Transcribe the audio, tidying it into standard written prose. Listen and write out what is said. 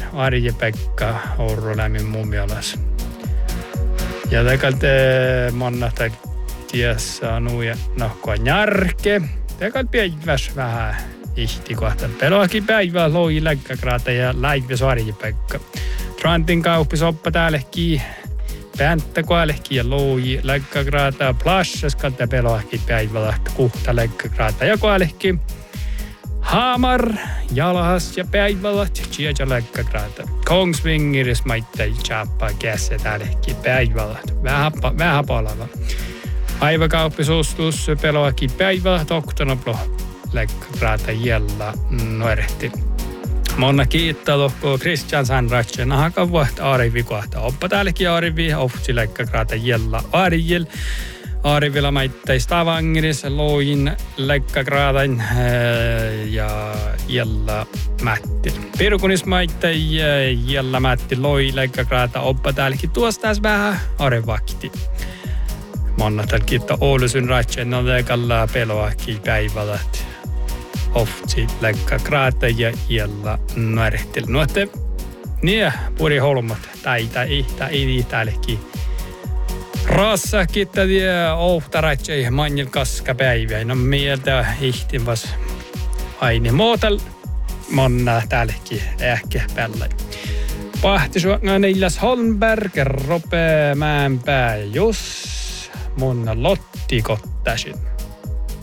Arje-Pekka Ourolämin mun mielestä. Ja tekältä monnahta tiessä nuja nahkoa Jarke. Tekältä päiväs vähän ihti kohta. Peloakin päivää loi läkkäkraata ja läiväs Arje-Pekka. Trantin kauppisoppa täälläkin. Pänttä kuolehki ja loi läkkäkraata. Plassas kalta peloakin päivällä kuhta läkkäkraata ja kuolehki. Hamar, jalhas ja päivälät, tjeja läkkäkraata. Kongsvingiris maittai tjaappaa kässä täälläkin päivälät. Vähän palava. Aivakauppisustus peloakin päivällä, doktornoplo läkkäkraata jällä nuorehti. Monna kiittää lohkoa Christian Sanratsen. Nahakan vuotta Arivi kohta. Oppa täälläkin Arivi, oftsi läkkäkraata jällä Arjil. Arivilla maittai Stavangeris, loin läkkäkraatain ja jällä Mätti. Pirkunis maittai jällä Mätti, loi läkkäkraata. Oppa täälläkin tuossa tässä vähän arevakti. Monna täällä kiittää Oulusyn ratsen, no tekalla peloakin päivällä. Oftsi läkkäkraata ja jällä nuorehtil. Nuotte, niin puri holmat, taita ei täälläkin. Rassa kiittää ohtaratse manjel kaskapäivä. No mieltä ihtivas aine muutal. Monna täälläkin ehkä päällä. Pahtisuokna Neilas Holmberg, Rope Mäenpää, Jus, mun Lotti Kottasin.